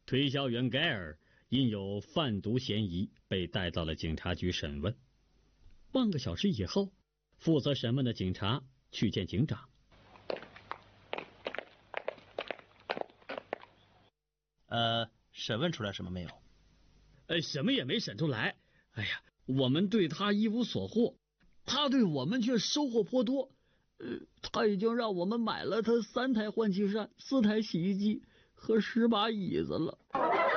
推销员盖尔因有贩毒嫌疑被带到了警察局审问。半个小时以后，负责审问的警察去见警长。 审问出来什么没有？ 什么也没审出来。哎呀，我们对他一无所获，他对我们却收获颇多。他已经让我们买了他3台换气扇、4台洗衣机和10把椅子了。